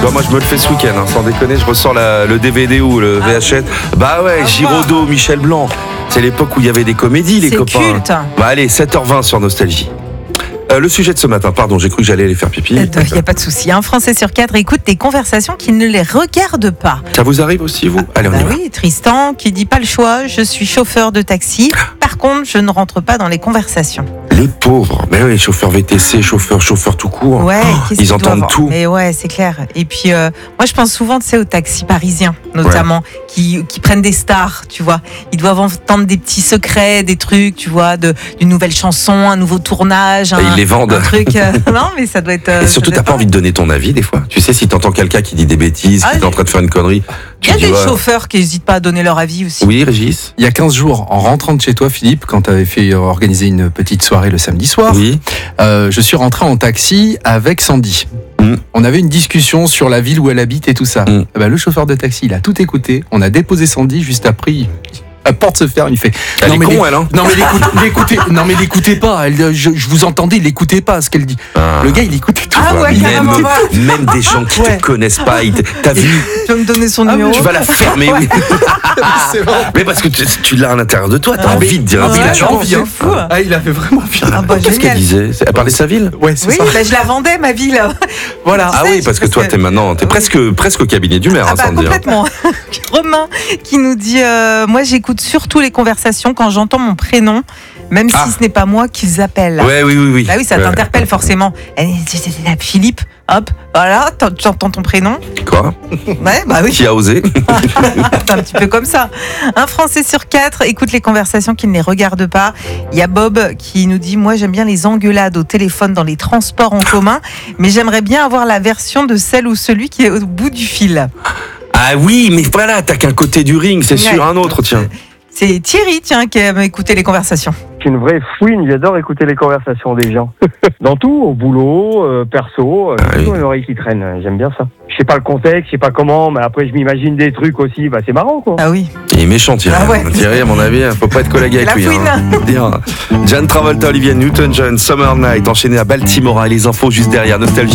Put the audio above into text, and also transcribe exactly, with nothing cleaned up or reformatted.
Bah, moi, je me le fais ce week-end, hein, sans déconner. Je ressors la- le D V D ou le V H S. Bah ouais, Giraudot, Michel Blanc. C'est l'époque où il y avait des comédies, les C'est copains. culte. Bah allez, sept heures vingt sur Nostalgie. Euh, le sujet de ce matin, pardon, j'ai cru que j'allais aller faire pipi. Il n'y a pas de souci. Un Français sur quatre écoute des conversations qui ne les regardent pas. Ça vous arrive aussi, vous? Allez, on Bah y va. oui, Tristan qui dit pas le choix, je suis chauffeur de taxi. Par contre, je ne rentre pas dans les conversations. Les pauvres. Mais oui, chauffeurs V T C, chauffeurs, chauffeurs tout court. Ouais, Oh, qu'est-ce ils qu'ils entendent doivent- tout. Mais ouais, c'est clair. Et puis, euh, moi, je pense souvent, tu sais, aux taxis parisiens, notamment, qui, qui prennent des stars, tu vois. Ils doivent entendre des petits secrets, des trucs, tu vois, de, d'une nouvelle chanson, un nouveau tournage. Et un, ils les vendent. Un truc. euh, non, mais ça doit être. euh, Et ça surtout, doit t'as être pas envie de donner ton avis des fois. Tu sais, si t'entends quelqu'un qui dit des bêtises, Ah, qui est en train de faire une connerie, Il tu y a dis des ouais. chauffeurs qui n'hésitent pas à donner leur avis aussi. Oui, Régis. Il y a quinze jours, en rentrant de chez toi, Philippe, quand tu avais fait organiser une petite soirée le samedi soir, Oui. euh, je suis rentré en taxi avec Sandy. Mm. On avait une discussion sur la ville où elle habite et tout ça. Mm. Eh ben, le chauffeur de taxi, il a tout écouté. On a déposé Sandy juste après. Il... À porte se faire, il fait. Elle non, est mais con, l'éc- elle, hein. Non mais l'écoute- l'écoutez, non mais l'écoutez pas. Elle, je, je vous entendais, l'écoutez pas ce qu'elle dit. Ah. Le gars, il écoutait tout. Ah ouais, même, carrément. même des gens qui Ouais. te connaissent pas, ils te- t'as vu, Tu vas me donner son Ah, numéro. tu vas la fermer, oui. C'est vrai. Mais parce que tu, tu l'as à l'intérieur de toi, t'as Ah, envie de dire un ouais, truc. il a c'est envie, hein. fou. Ah, il avait vraiment envie. Ah bah, Qu'est-ce qu'elle génial. disait? Elle parlait de sa ville? Ouais, c'est Oui, ça. bah, je la vendais, ma ville. Voilà. Ah sais, oui, parce que parce toi, que- t'es maintenant, t'es Oui. presque, presque au cabinet du maire, Ah hein, bah, sans le dire. complètement. Romain qui nous dit euh, moi j'écoute surtout les conversations quand j'entends mon prénom, même Ah. si ce n'est pas moi qu'ils appellent. Ouais, oui, oui, oui. Bah oui, ça Ouais. t'interpelle forcément. Eh, c'est- c'est- c'est Philippe, hop, voilà, t'en- tu entends ton prénom. Quoi? Ouais, bah oui, Qui a osé? c'est un petit peu comme ça. Un Français sur quatre écoute les conversations qui ne les regardent pas. Il y a Bob qui nous dit moi j'aime bien les engueulades au téléphone dans les transports en commun, mais j'aimerais bien avoir la version de celle ou celui qui est au bout du fil. Ah oui, mais voilà, t'as qu'un côté du ring, c'est Ouais. sûr, un autre, tiens. C'est Thierry, tiens, qui aime écouter les conversations. Je suis une vraie fouine, j'adore écouter les conversations des gens. Dans tout, au boulot, euh, perso, euh, Ah j'ai toujours oui. une oreille qui traîne, j'aime bien ça. Je sais pas le contexte, je sais pas comment, mais après je m'imagine des trucs aussi, bah c'est marrant quoi. Ah oui. Il est méchant, Thierry. Ah ouais. Thierry, à mon avis, faut pas être collègue avec La lui. fouine. Hein. Dire. John Travolta, Olivia Newton-John, Summer Night, enchaîné à Baltimore, et les infos juste derrière. Nostalgie.